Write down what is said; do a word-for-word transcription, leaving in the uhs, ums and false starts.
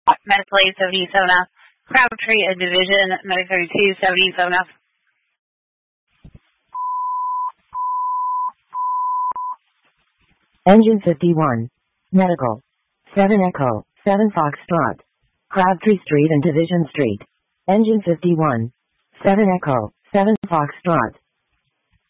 Medically seventy-seven F. Crabtree, a division, Medic thirty-two, seventy-seven F. Engine fifty-one. Medical. seven Echo, seven Foxtrot. Crabtree Street and Division Street. Engine fifty-one. seven Echo, seven Foxtrot.